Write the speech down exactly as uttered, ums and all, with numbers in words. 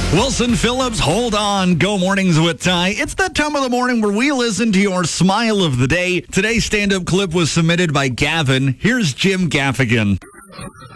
Wilson Phillips, hold on. Go Mornings with Ty. It's that time of the morning where we listen to your smile of the day. Today's stand-up clip was submitted by Gavin. Here's Jim Gaffigan.